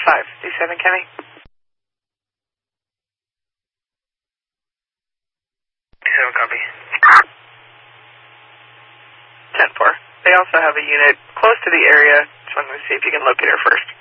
D7 Kenny. 7 copy. 10-4. They also have a unit close to the area. Just wanted to see if you can locate her first.